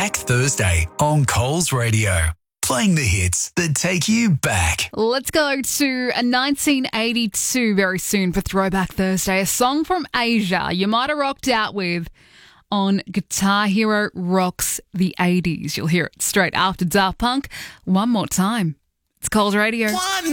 Throwback Thursday on Coles Radio. Playing the hits that take you back. Let's go to 1982 very soon for Throwback Thursday. A song from Asia you might have rocked out with on Guitar Hero Rocks the 80s. You'll hear it straight after Daft Punk. One more time. It's Coles Radio. One